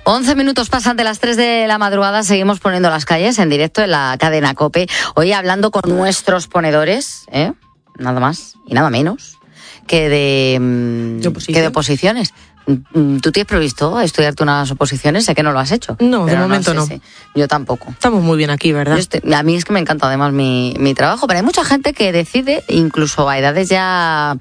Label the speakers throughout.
Speaker 1: 11 minutos pasan de las 3 de la madrugada, seguimos poniendo las calles en directo en la cadena COPE. Hoy hablando con nuestros nada más y nada menos que de oposiciones. ¿Tú tienes previsto estudiarte unas oposiciones? Sé que no lo has hecho.
Speaker 2: No, de momento no.
Speaker 1: Yo tampoco.
Speaker 2: Estamos muy bien aquí, ¿verdad?
Speaker 1: A mí es que me encanta además mi trabajo, pero hay mucha gente que decide, incluso a edades ya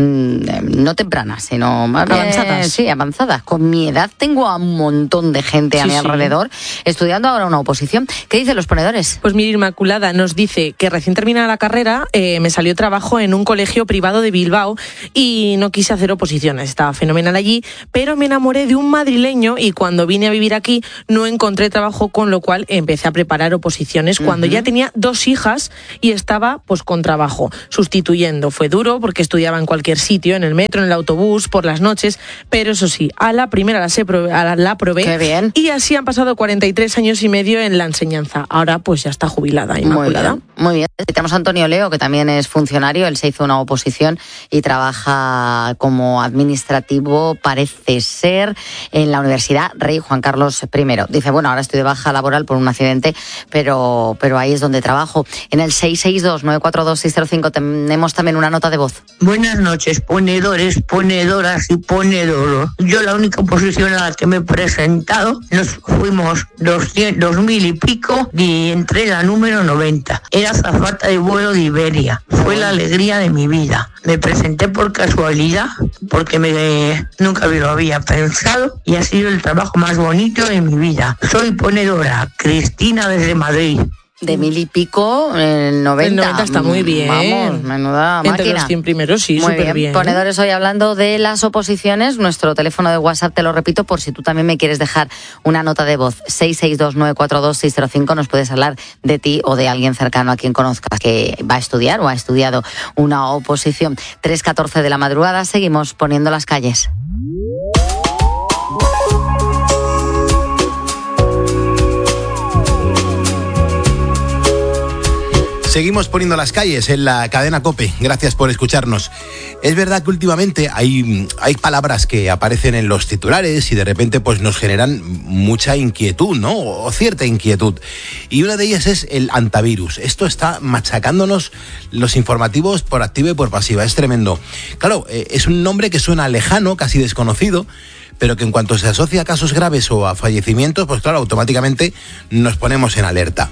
Speaker 1: no tempranas, sino más
Speaker 2: avanzadas.
Speaker 1: Sí, avanzadas. Con mi edad tengo a un montón de gente a mi alrededor estudiando ahora una oposición. ¿Qué dicen los ponedores?
Speaker 2: Pues mira, Inmaculada nos dice que recién terminada la carrera me salió trabajo en un colegio privado de Bilbao y no quise hacer oposiciones. Estaba fenomenal allí, pero me enamoré de un madrileño y cuando vine a vivir aquí no encontré trabajo, con lo cual empecé a preparar oposiciones cuando ya tenía 2 hijas y estaba pues con trabajo, sustituyendo. Fue duro porque estudiaba en cualquier sitio, en el metro, en el autobús, por las noches, pero eso sí, a la primera la probé.
Speaker 1: Qué bien.
Speaker 2: Y así han pasado 43 años y medio en la enseñanza. Ahora pues ya está jubilada, Inmaculada.
Speaker 1: Muy bien. Tenemos a Antonio Leo, que también es funcionario. Él se hizo una oposición y trabaja como administrativo, parece ser, en la Universidad Rey Juan Carlos I. Dice, bueno, ahora estoy de baja laboral por un accidente, pero ahí es donde trabajo. En el 662-942-605 tenemos también una nota de voz.
Speaker 3: Buenas noches, ponedores, ponedoras y ponedoros. Yo la única oposición a la que me he presentado, nos fuimos 2000 y pico y entré la número 90. Era azafata de vuelo de Iberia. Fue la alegría de mi vida. Me presenté por casualidad, porque nunca lo había pensado y ha sido el trabajo más bonito de mi vida. Soy ponedora, Cristina desde Madrid.
Speaker 1: De 1000 y pico, el 90.
Speaker 2: El 90 está muy bien.
Speaker 1: Vamos, menuda
Speaker 2: máquina. Entre los 100 primeros, sí, súper bien.
Speaker 1: Ponedores, hoy hablando de las oposiciones, nuestro teléfono de WhatsApp, te lo repito, por si tú también me quieres dejar una nota de voz. 662-942-605, nos puedes hablar de ti o de alguien cercano a quien conozcas que va a estudiar o ha estudiado una oposición. 3:14 de la madrugada, seguimos poniendo las calles.
Speaker 4: Seguimos poniendo las calles en la cadena COPE. Gracias por escucharnos. Es verdad que últimamente hay palabras que aparecen en los titulares y de repente pues nos generan mucha inquietud, ¿no? O cierta inquietud. Y una de ellas es el antivirus. Esto está machacándonos los informativos por activa y por pasiva. Es tremendo. Claro, es un nombre que suena lejano, casi desconocido, pero que en cuanto se asocia a casos graves o a fallecimientos, pues claro, automáticamente nos ponemos en alerta.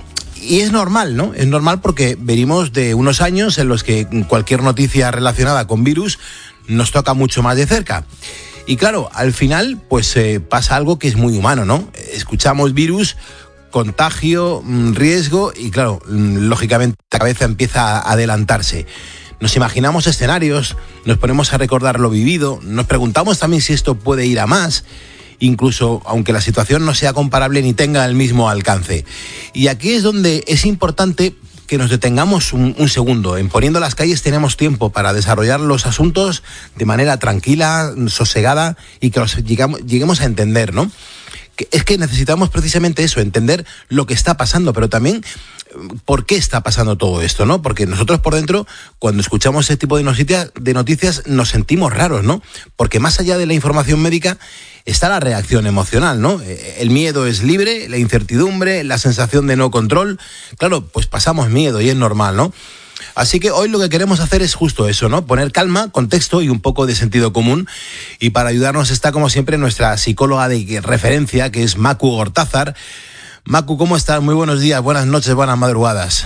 Speaker 4: Y es normal, ¿no? Es normal porque venimos de unos años en los que cualquier noticia relacionada con virus nos toca mucho más de cerca. Y claro, al final, pues pasa algo que es muy humano, ¿no? Escuchamos virus, contagio, riesgo y claro, lógicamente la cabeza empieza a adelantarse. Nos imaginamos escenarios, nos ponemos a recordar lo vivido, nos preguntamos también si esto puede ir a más, incluso aunque la situación no sea comparable ni tenga el mismo alcance. Y aquí es donde es importante que nos detengamos un segundo. En Poniendo las Calles tenemos tiempo para desarrollar los asuntos de manera tranquila, sosegada y que los lleguemos a entender, ¿no? Es que necesitamos precisamente eso, entender lo que está pasando, pero también por qué está pasando todo esto, ¿no? Porque nosotros por dentro, cuando escuchamos ese tipo de noticias, nos sentimos raros, ¿no? Porque más allá de la información médica está la reacción emocional, ¿no? El miedo es libre, la incertidumbre, la sensación de no control. Claro, pues pasamos miedo y es normal, ¿no? Así que hoy lo que queremos hacer es justo eso, ¿no? Poner calma, contexto y un poco de sentido común. Y para ayudarnos está, como siempre, nuestra psicóloga de referencia, que es Macu Gortázar. Macu, ¿cómo estás? Muy buenos días, buenas noches, buenas madrugadas.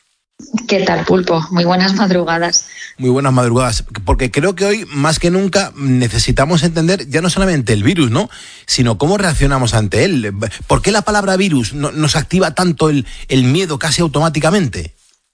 Speaker 5: ¿Qué tal, Pulpo? Muy buenas madrugadas.
Speaker 4: Muy buenas madrugadas, porque creo que hoy, más que nunca, necesitamos entender ya no solamente el virus, ¿no? Sino cómo reaccionamos ante él. ¿Por qué la palabra virus nos activa tanto el miedo casi automáticamente?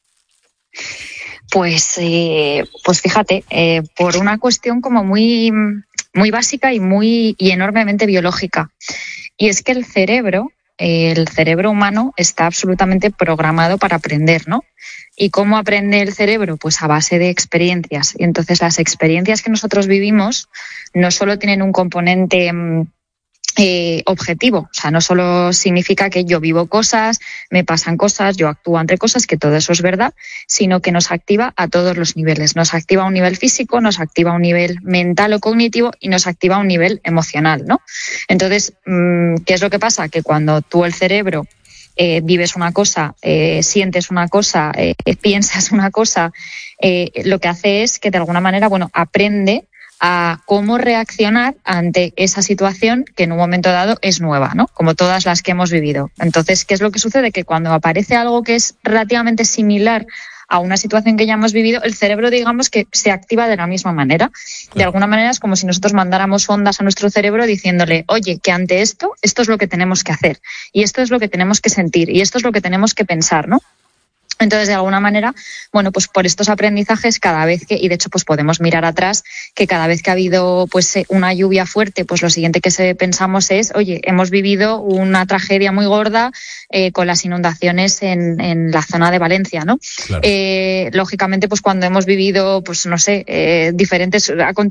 Speaker 5: Pues fíjate, por una cuestión como muy básica y enormemente biológica. Y es que el cerebro humano está absolutamente programado para aprender, ¿no? ¿Y cómo aprende el cerebro? Pues a base de experiencias. Y entonces las experiencias que nosotros vivimos no solo tienen un componente objetivo. O sea, no solo significa que yo vivo cosas, me pasan cosas, yo actúo ante cosas, que todo eso es verdad, sino que nos activa a todos los niveles. Nos activa a un nivel físico, nos activa a un nivel mental o cognitivo y nos activa a un nivel emocional, ¿no? Entonces, ¿qué es lo que pasa? Que cuando tú el cerebro vives una cosa, sientes una cosa, piensas una cosa, lo que hace es que de alguna manera, aprende a cómo reaccionar ante esa situación que en un momento dado es nueva, ¿no? Como todas las que hemos vivido. Entonces, ¿qué es lo que sucede? Que cuando aparece algo que es relativamente similar a una situación que ya hemos vivido, el cerebro, digamos, que se activa de la misma manera. De alguna manera es como si nosotros mandáramos ondas a nuestro cerebro diciéndole, oye, que ante esto es lo que tenemos que hacer, y esto es lo que tenemos que sentir, y esto es lo que tenemos que pensar, ¿no? Entonces, de alguna manera, pues por estos aprendizajes, cada vez que, y de hecho pues podemos mirar atrás, que cada vez que ha habido pues una lluvia fuerte, pues lo siguiente que pensamos es, oye, hemos vivido una tragedia muy gorda con las inundaciones en la zona de Valencia, ¿no? Claro. Lógicamente, pues cuando hemos vivido, pues no sé, diferentes